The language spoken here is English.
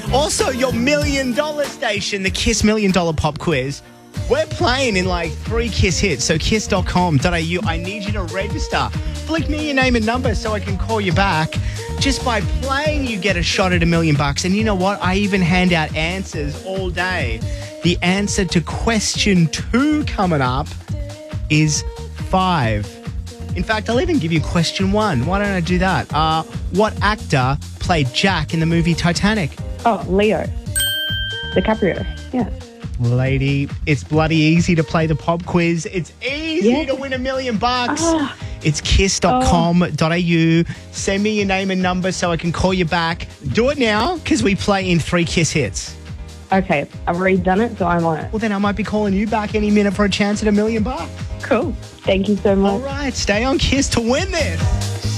Also, your $1 million station, the Kiss $1 Million Pop Quiz. We're playing in like 3 Kiss hits, so kiss.com.au. I need you to register. Flick me your name and number so I can call you back. Just by playing, you get a shot at $1 million. And you know what? I even hand out answers all day. The answer to question 2 coming up is 5. In fact, I'll even give you question 1. Why don't I do that? What actor played Jack in the movie Titanic? Oh, Leo DiCaprio. Yeah. Lady, it's bloody easy to play the pop quiz. It's easy to win $1 million. It's kiss.com.au. Send me your name and number so I can call you back. Do it now because we play in 3 Kiss hits. Okay, I've already done it, so I'm on it. Well, then I might be calling you back any minute for a chance at $1 million. Cool. Thank you so much. All right, stay on Kiss to win this.